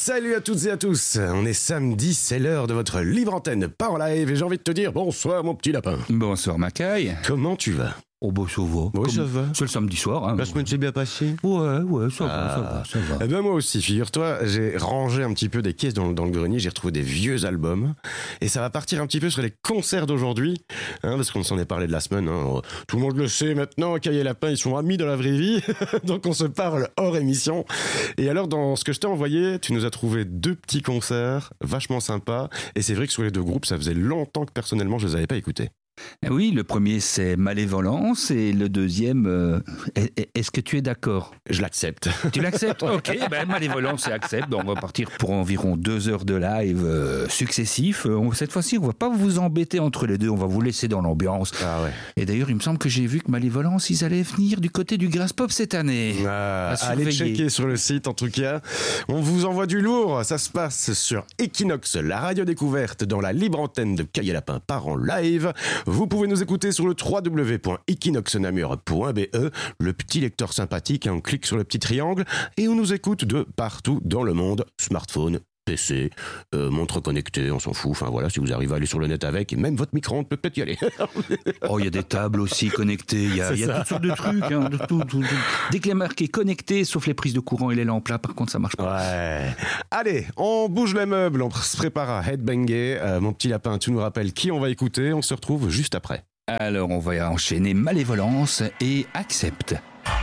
Salut à toutes et à tous, on est samedi, c'est l'heure de votre libre antenne par live et j'ai envie de te dire bonsoir mon petit lapin. Bonsoir Macaille. Comment tu vas? Oh bah ça va. Oui, ça va. C'est le samedi soir. Hein. La semaine s'est bien passée? Ouais, ça va. Eh ben moi aussi, figure-toi, j'ai rangé un petit peu des caisses dans le grenier, j'ai retrouvé des vieux albums et ça va partir un petit peu sur les concerts d'aujourd'hui, hein, parce qu'on s'en est parlé de la semaine. Hein. Tout le monde le sait maintenant, Caille et Lapin, ils sont amis dans la vraie vie, donc on se parle hors émission. Et alors dans ce que je t'ai envoyé, tu nous as trouvé 2 petits concerts vachement sympas et c'est vrai que sur les 2 groupes, ça faisait longtemps que personnellement je les avais pas écoutés. Oui, le premier c'est Malévolence et le deuxième, est-ce que tu es d'accord? Je l'accepte. Tu l'acceptes? Ok, Malévolence et accepte. Donc on va partir pour environ 2 heures de live successifs. Cette fois-ci, on va pas vous embêter entre les deux, on va vous laisser dans l'ambiance. Ah ouais. Et d'ailleurs, il me semble que j'ai vu que Malévolence, ils allaient venir du côté du Grass Pop cette année. Allez checker sur le site en tout cas. On vous envoie du lourd. Ça se passe sur Equinox, la radio découverte dans la libre antenne de Caille et Lapin par en live. Vous pouvez nous écouter sur le www.equinoxnamur.be, le petit lecteur sympathique, on clique sur le petit triangle et on nous écoute de partout dans le monde, smartphone, PC, montre connectée, on s'en fout, enfin voilà, si vous arrivez à aller sur le net avec, même votre micro-ondes peut peut-être y aller. Oh, il y a des tables aussi connectées, il y a toutes sortes de trucs, hein, de tout. Dès qu'il est marqué connecté, sauf les prises de courant et les lampes là, par contre ça marche pas. Ouais. Allez, on bouge les meubles, on se prépare à headbanger. Mon petit lapin, tu nous rappelles qui on va écouter, on se retrouve juste après. Alors on va enchaîner Malévolence et Accepte.